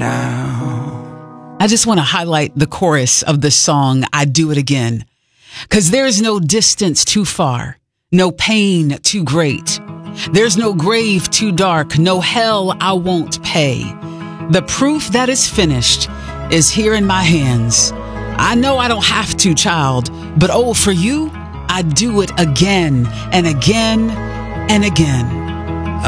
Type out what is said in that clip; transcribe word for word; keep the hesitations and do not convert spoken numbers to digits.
now. I just want to highlight the chorus of the song, I Do It Again. Because there's no distance too far, no pain too great. There's no grave too dark, no hell I won't pay. The proof that is finished is here in my hands. I know I don't have to, child, but oh, for you, I do it again and again and again.